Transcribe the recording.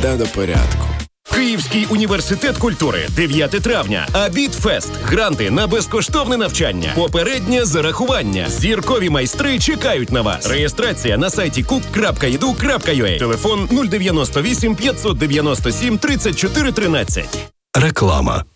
йде до порядку. Київський університет культури, 9 травня. Абітфест. Гранти на безкоштовне навчання. Попереднє зарахування. Зіркові майстри чекають на вас. Реєстрація на сайті cook.edu.ua. Телефон 098 597 34 13. Реклама.